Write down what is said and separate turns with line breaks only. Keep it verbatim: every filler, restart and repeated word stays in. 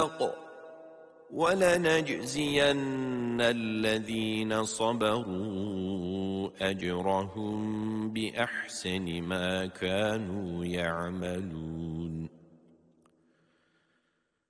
وَلَنَجْزِيَنَّ الَّذِينَ صَبَرُوا أَجْرَهُم بِأَحْسَنِ مَا كَانُوا يَعْمَلُونَ.